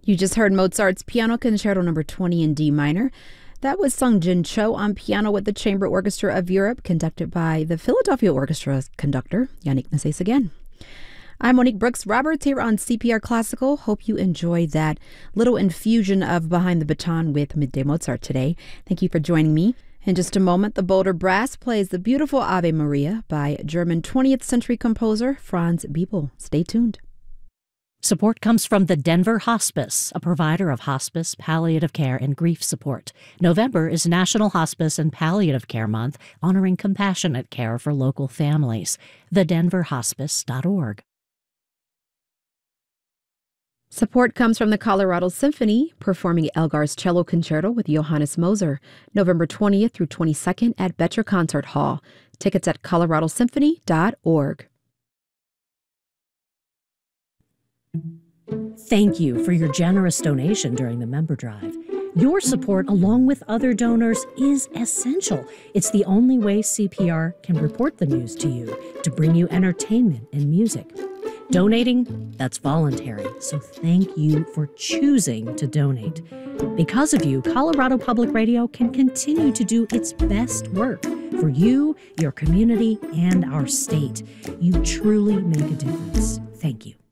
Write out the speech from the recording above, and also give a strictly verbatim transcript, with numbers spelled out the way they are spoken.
You just heard Mozart's Piano Concerto number twenty in D minor. That was Sung Jin Cho on piano with the Chamber Orchestra of Europe, conducted by the Philadelphia Orchestra's conductor, Yannick Nézet-Séguin. I'm Monique Brooks-Roberts here on C P R Classical. Hope you enjoyed that little infusion of Behind the Baton with Midday Mozart today. Thank you for joining me. In just a moment, the Boulder Brass plays the beautiful Ave Maria by German twentieth century composer Franz Biebel. Stay tuned. Support comes from the Denver Hospice, a provider of hospice, palliative care, and grief support. November is National Hospice and Palliative Care Month, honoring compassionate care for local families. the denver hospice dot org. Support comes from the Colorado Symphony, performing Elgar's Cello Concerto with Johannes Moser, November twentieth through twenty-second at Betcher Concert Hall. Tickets at colorado symphony dot org. Thank you for your generous donation during the member drive. Your support, along with other donors, is essential. It's the only way C P R can report the news to you, to bring you entertainment and music. Donating, that's voluntary, so thank you for choosing to donate. Because of you, Colorado Public Radio can continue to do its best work for you, your community, and our state. You truly make a difference. Thank you.